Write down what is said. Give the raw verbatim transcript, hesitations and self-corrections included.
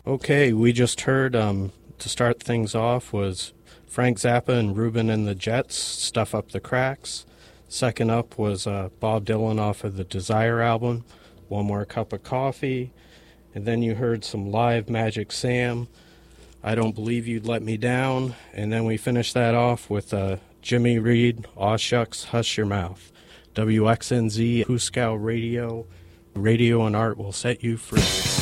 Okay, we just heard, um, to start things off, was Frank Zappa and Reuben and the Jets, Stuff Up the Cracks. Second up was uh, Bob Dylan off of the Desire album, One More Cup of Coffee. And then you heard some live Magic Sam, I Don't Believe You'd Let Me Down. And then we finished that off with uh, Jimmy Reed, Aw Shucks, Hush Your Mouth. W X N Z, Huskow Radio, Radio and Art will set you free.